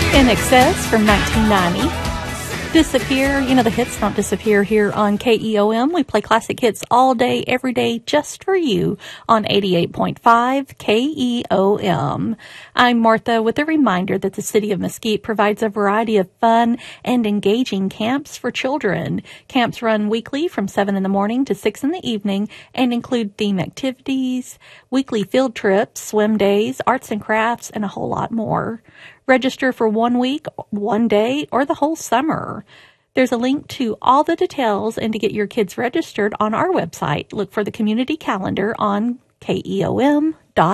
In Excess from 1990. Disappear. You know, the hits don't disappear here on KEOM. We play classic hits all day, every day, just for you on 88.5 KEOM. I'm Martha with a reminder that the City of Mesquite provides a variety of fun and engaging camps for children. Camps run weekly from 7 in the morning to 6 in the evening and include theme activities, weekly field trips, swim days, arts and crafts, and a whole lot more. Register for 1 week, 1 day, or the whole summer. There's a link to all the details and to get your kids registered on our website. Look for the community calendar on KEOM.FM.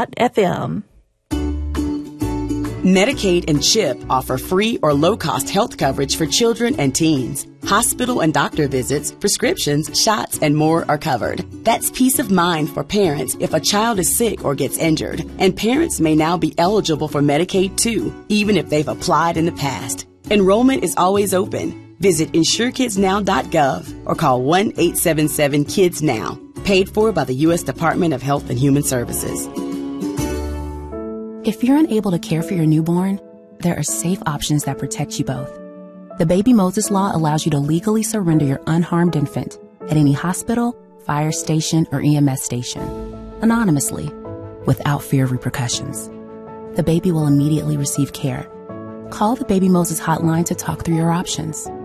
Medicaid and CHIP offer free or low-cost health coverage for children and teens. Hospital and doctor visits, prescriptions, shots, and more are covered. That's peace of mind for parents if a child is sick or gets injured. And parents may now be eligible for Medicaid too, even if they've applied in the past. Enrollment is always open. Visit InsureKidsNow.gov or call 1-877-KIDS-NOW. Paid for by the U.S. Department of Health and Human Services. If you're unable to care for your newborn, there are safe options that protect you both. The Baby Moses Law allows you to legally surrender your unharmed infant at any hospital, fire station, or EMS station, anonymously, without fear of repercussions. The baby will immediately receive care. Call the Baby Moses hotline to talk through your options.